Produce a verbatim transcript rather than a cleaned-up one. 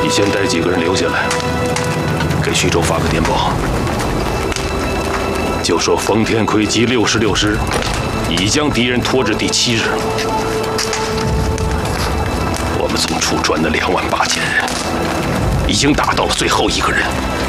你先带几个人留下来，给徐州发个电报，就说冯天奎及六十六师已将敌人拖至第七日。我们从处转的两万八千人，已经打到了最后一个人。